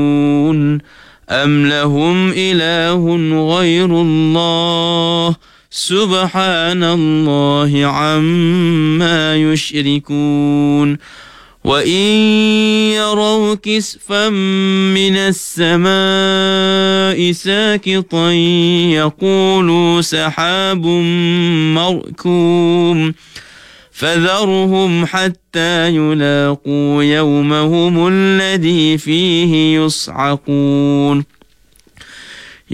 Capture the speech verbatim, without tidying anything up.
أم لهم إله غير الله سبحان الله عما يشركون وإن يروا كسفا من السماء ساقطا يقولوا سحاب مركوم فذرهم حتى يلاقوا يومهم الذي فيه يصعقون